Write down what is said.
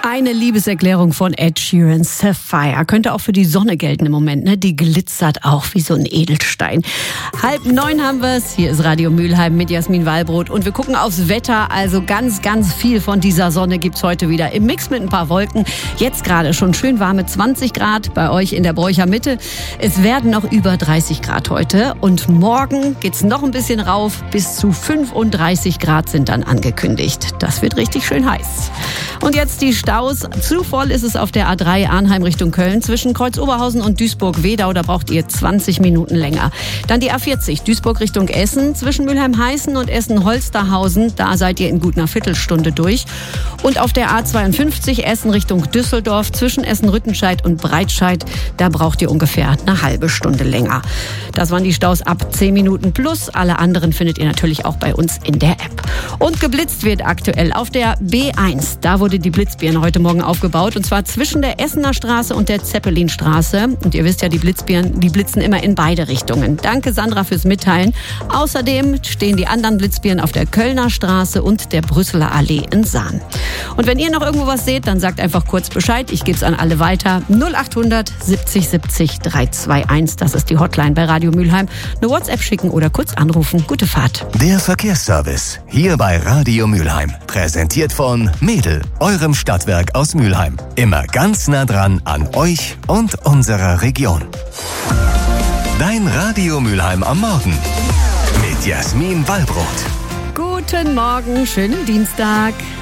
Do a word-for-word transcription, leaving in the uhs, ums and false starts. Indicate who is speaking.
Speaker 1: Eine Liebeserklärung von Ed Sheeran, Sapphire. Könnte auch für die Sonne gelten im Moment, ne? Die glitzert auch wie so ein Edelstein. Halb neun haben wir's. Hier ist Radio Mülheim mit Jasmin Wallbrot. Und wir gucken aufs Wetter. Also ganz, ganz viel von dieser Sonne gibt's heute wieder. Im Mix mit ein paar Wolken. Jetzt gerade schon schön warme zwanzig Grad bei euch in der Bräucher Mitte. Es werden noch über dreißig Grad heute. Und morgen geht's noch ein bisschen rauf. Bis zu fünfunddreißig Grad sind dann angekündigt. Das wird richtig schön heiß. Und jetzt die Staus. Zu voll ist es auf der A drei Arnheim Richtung Köln. Zwischen Kreuz-Oberhausen und Duisburg-Wedau, da braucht ihr zwanzig Minuten länger. Dann die A vierzig Duisburg Richtung Essen. Zwischen Mülheim-Heißen und Essen-Holsterhausen, da seid ihr in gut einer Viertelstunde durch. Und auf der A zweiundfünfzig Essen Richtung Düsseldorf. Zwischen Essen-Rüttenscheid und Breitscheid, da braucht ihr ungefähr eine halbe Stunde länger. Das waren die Staus ab zehn Minuten plus. Alle anderen findet ihr natürlich auch bei uns in der App. Und geblitzt wird aktuell auf der B eins. Da wurde die Blitzbirne heute Morgen aufgebaut, und zwar zwischen der Essener Straße und der Zeppelinstraße. Und ihr wisst ja, die Blitzbirnen, die blitzen immer in beide Richtungen. Danke, Sandra, fürs Mitteilen. Außerdem stehen die anderen Blitzbirnen auf der Kölner Straße und der Brüsseler Allee in Sahn. Und wenn ihr noch irgendwo was seht, dann sagt einfach kurz Bescheid. Ich gebe es an alle weiter. null achthundert siebzig siebzig dreihunderteinundzwanzig, das ist die Hotline bei Radio Mülheim. Eine WhatsApp schicken oder kurz anrufen. Gute Fahrt.
Speaker 2: Der Verkehrsservice, hier bei Radio Mülheim. Präsentiert von Mädel, eurem Stadtwerk aus Mülheim. Immer ganz nah dran an euch und unserer Region. Dein Radio Mülheim am Morgen mit Jasmin Wallbrot.
Speaker 1: Guten Morgen, schönen Dienstag.